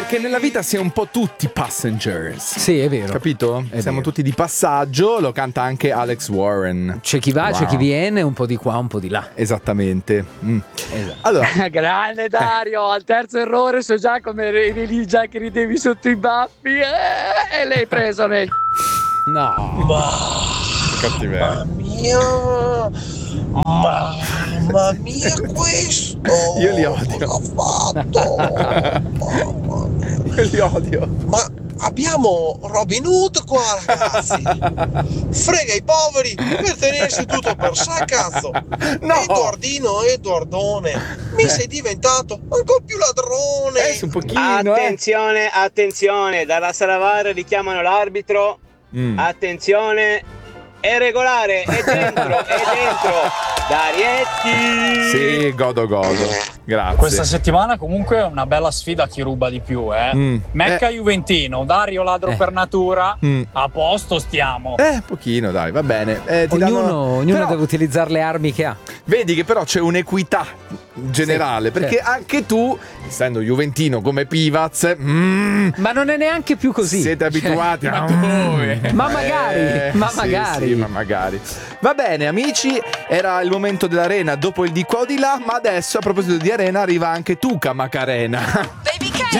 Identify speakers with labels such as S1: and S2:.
S1: che nella vita si è un po' tutti passengers.
S2: Sì, è vero.
S1: Capito? Siamo tutti di passaggio, lo canta anche Alex Warren.
S2: C'è chi va, c'è chi viene, un po' di qua, un po' di là.
S1: Esattamente.
S2: Esatto.
S1: Allora,
S3: Grande Dario, al terzo errore so già come eri lì già che ridevi sotto i baffi e l'hai preso nel...
S2: No.
S1: cattiveria.
S4: Mamma mia, questo
S1: Io li odio.
S4: cosa ha fatto?
S1: Io li odio.
S4: Ma abbiamo Robin Hood qua, ragazzi. Frega i poveri per tenersi tutto per sé, cazzo.
S1: No.
S4: Edoardone, mi sei diventato ancora più ladrone.
S1: Un pochino,
S5: Attenzione, attenzione, dalla sala VAR richiamano l'arbitro. Attenzione, è regolare, è dentro, Darietti.
S1: Sì, godo. Grazie.
S6: Questa settimana comunque è una bella sfida a chi ruba di più, Mecca Juventino, Dario ladro per natura, a posto stiamo.
S1: Pochino, dai, va bene.
S2: Ognuno
S1: Però
S2: deve utilizzare le armi che ha.
S1: vedi che però c'è un'equità generale, perché anche tu, essendo juventino come Pivaz,
S2: Ma non è neanche più così.
S1: siete abituati a...
S2: Ma magari, ma
S1: sì,
S2: magari.
S1: sì, ma magari. Va bene, amici, era il momento dell'arena dopo il di qua o di là, ma adesso a proposito di arena arriva anche Tuca Macarena.